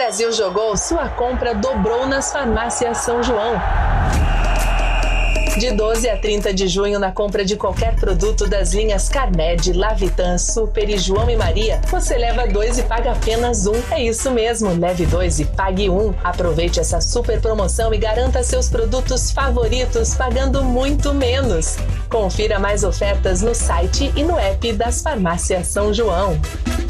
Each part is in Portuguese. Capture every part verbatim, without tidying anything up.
Brasil jogou, sua compra dobrou nas farmácias São João. De doze a trinta de junho, na compra de qualquer produto das linhas Carmed, Lavitan, Super e João e Maria, você leva dois e paga apenas um. É isso mesmo, leve dois e pague um. Aproveite essa super promoção e garanta seus produtos favoritos pagando muito menos. Confira mais ofertas no site e no app das farmácias São João.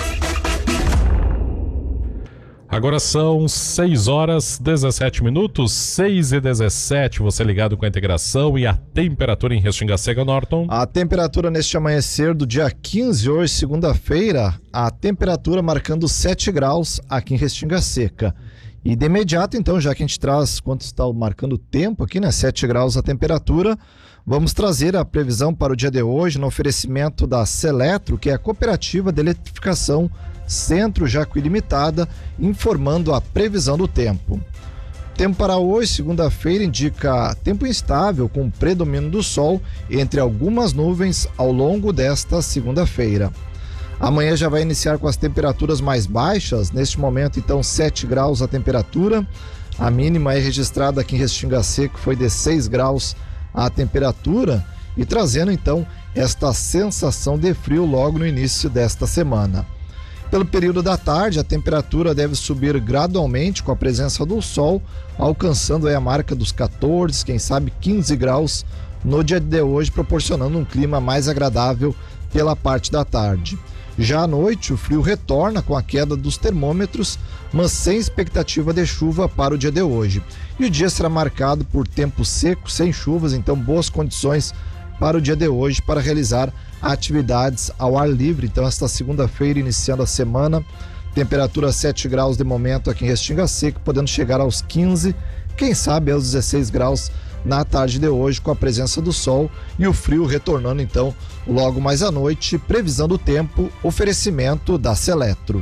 Agora são seis horas, dezessete minutos, seis e dezessete, você ligado com a integração e a temperatura em Restinga Seca, Norton? A temperatura neste amanhecer do dia quinze, hoje, segunda-feira, a temperatura marcando sete graus aqui em Restinga Seca. E de imediato, então, já que a gente traz quanto está marcando o tempo aqui, né, sete graus a temperatura, vamos trazer a previsão para o dia de hoje no oferecimento da Seletro, que é a cooperativa de eletrificação Centro Jacuí Limitada, informando a previsão do tempo. Tempo para hoje, segunda-feira, indica tempo instável com predomínio do sol entre algumas nuvens ao longo desta segunda-feira. Amanhã já vai iniciar com as temperaturas mais baixas, neste momento então sete graus a temperatura, a mínima é registrada aqui em Restinga Seca, foi de seis graus a temperatura, e trazendo então esta sensação de frio logo no início desta semana. Pelo período da tarde, a temperatura deve subir gradualmente com a presença do sol, alcançando aí a marca dos quatorze, quem sabe quinze graus no dia de hoje, proporcionando um clima mais agradável pela parte da tarde. Já à noite, o frio retorna com a queda dos termômetros, mas sem expectativa de chuva para o dia de hoje. E o dia será marcado por tempo seco, sem chuvas, então boas condições para o dia de hoje para realizar atividades ao ar livre. Então, esta segunda-feira, iniciando a semana, temperatura sete graus de momento aqui em Restinga Seca, podendo chegar aos quinze, quem sabe aos dezesseis graus na tarde de hoje, com a presença do sol e o frio retornando então logo mais à noite. Previsão do tempo, oferecimento da Seletro.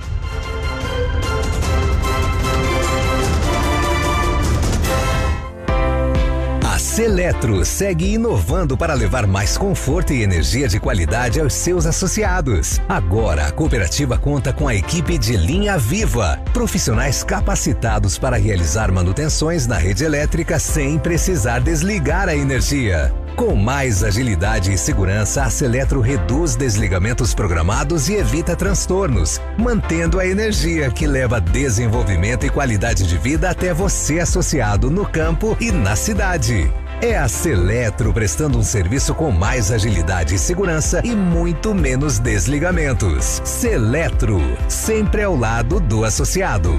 Seletro segue inovando para levar mais conforto e energia de qualidade aos seus associados. Agora, a cooperativa conta com a equipe de linha viva, profissionais capacitados para realizar manutenções na rede elétrica sem precisar desligar a energia. Com mais agilidade e segurança, a Seletro reduz desligamentos programados e evita transtornos, mantendo a energia que leva desenvolvimento e qualidade de vida até você, associado no campo e na cidade. É a Seletro prestando um serviço com mais agilidade e segurança e muito menos desligamentos. Seletro, sempre ao lado do associado.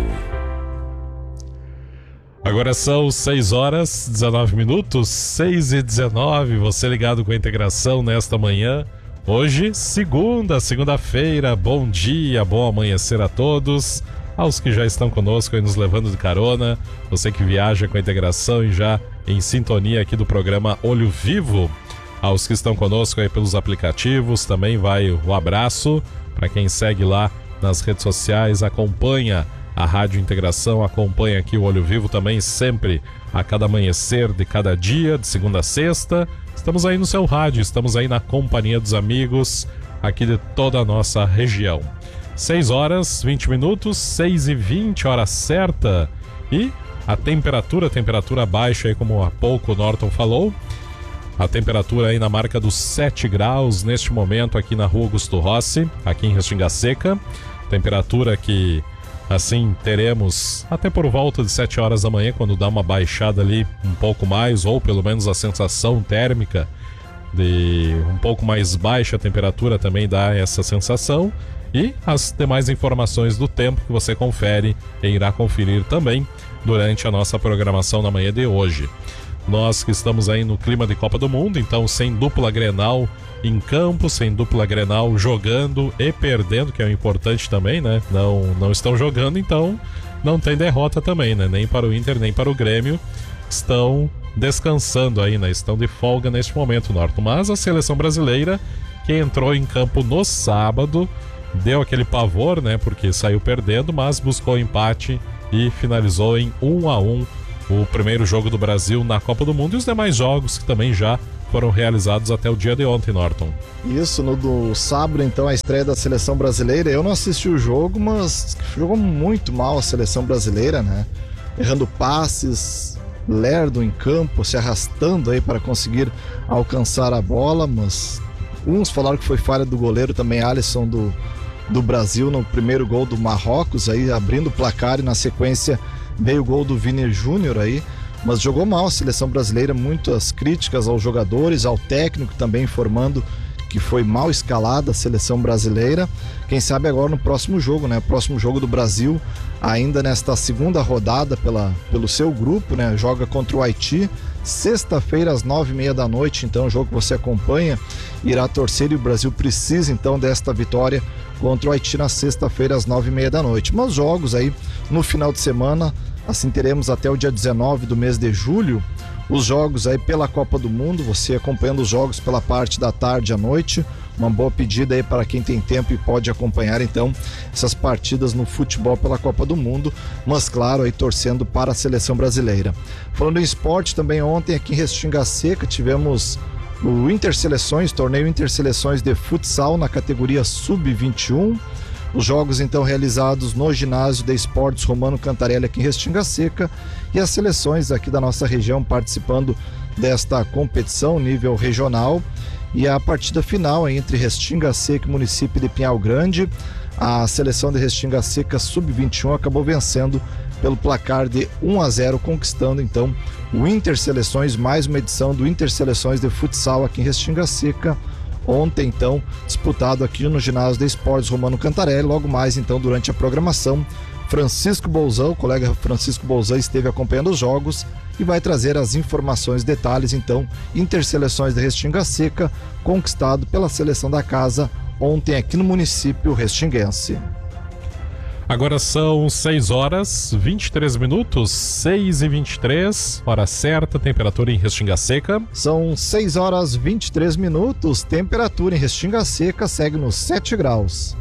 Agora são seis horas, dezenove minutos, seis e dezenove, você ligado com a integração nesta manhã. Hoje, segunda, segunda-feira, bom dia, bom amanhecer a todos. Aos que já estão conosco e nos levando de carona, você que viaja com a integração e já em sintonia aqui do programa Olho Vivo, aos que estão conosco aí pelos aplicativos, também vai o abraço para quem segue lá nas redes sociais, acompanha a Rádio Integração, acompanha aqui o Olho Vivo também sempre a cada amanhecer de cada dia, de segunda a sexta. Estamos aí no seu rádio, estamos aí na companhia dos amigos aqui de toda a nossa região. seis horas, vinte minutos, seis e vinte, hora certa. E a temperatura, temperatura baixa aí, como há pouco o Norton falou. A temperatura aí na marca dos sete graus neste momento aqui na Rua Augusto Rossi, aqui em Restinga Seca. Temperatura que assim teremos até por volta de sete horas da manhã, quando dá uma baixada ali um pouco mais, ou pelo menos a sensação térmica de um pouco mais baixa a temperatura também dá essa sensação. E as demais informações do tempo que você confere e irá conferir também durante a nossa programação na manhã de hoje. Nós que estamos aí no clima de Copa do Mundo, então sem dupla Grenal em campo, sem dupla Grenal jogando e perdendo, que é o importante também, né? Não, não estão jogando, então não tem derrota também, né? Nem para o Inter, nem para o Grêmio. Estão descansando aí, né? Estão de folga neste momento, Norton. Mas a seleção brasileira, que entrou em campo no sábado, deu aquele pavor, né? Porque saiu perdendo, mas buscou empate e finalizou em um a um o primeiro jogo do Brasil na Copa do Mundo, e os demais jogos que também já foram realizados até o dia de ontem, Norton. Isso, no do sábado, então, a estreia da seleção brasileira. Eu não assisti o jogo, mas jogou muito mal a seleção brasileira, né? Errando passes, lerdo em campo, se arrastando aí para conseguir alcançar a bola, mas uns falaram que foi falha do goleiro também, Alisson, do, do Brasil, no primeiro gol do Marrocos, aí abrindo o placar, e na sequência veio o gol do Vini Júnior aí. Mas jogou mal a seleção brasileira, muitas críticas aos jogadores, ao técnico também informando que foi mal escalada a seleção brasileira. Quem sabe agora no próximo jogo, né? Próximo jogo do Brasil, ainda nesta segunda rodada pela, pelo seu grupo, né? Joga contra o Haiti, sexta-feira às nove e meia da noite, então o jogo que você acompanha, irá torcer, e o Brasil precisa então desta vitória contra o Haiti na sexta-feira às nove e meia da noite. Mas jogos aí no final de semana, assim teremos até o dia dezenove do mês de julho, os jogos aí pela Copa do Mundo, você acompanhando os jogos pela parte da tarde à noite, uma boa pedida aí para quem tem tempo e pode acompanhar então essas partidas no futebol pela Copa do Mundo, mas claro aí torcendo para a seleção brasileira. Falando em esporte também, ontem aqui em Restinga Seca tivemos o Interseleções, torneio Interseleções de futsal na categoria sub vinte e um. Os jogos então realizados no ginásio de esportes Romano Cantarelli aqui em Restinga Seca, e as seleções aqui da nossa região participando desta competição nível regional, e a partida final entre Restinga Seca e município de Pinhal Grande, a seleção de Restinga Seca sub vinte e um acabou vencendo pelo placar de um a zero, conquistando então o Interseleções, mais uma edição do Interseleções de futsal aqui em Restinga Seca. Ontem, então, disputado aqui no ginásio de esportes Romano Cantarelli. Logo mais, então, durante a programação, Francisco Bolzão, o colega Francisco Bolzão, esteve acompanhando os jogos e vai trazer as informações, detalhes, então, Interseleções de Restinga Seca, conquistado pela seleção da casa ontem aqui no município restinguense. Agora são seis horas, vinte e três minutos, seis e vinte e três, hora certa, temperatura em Restinga Seca. São seis horas vinte e três minutos, temperatura em Restinga Seca segue nos sete graus.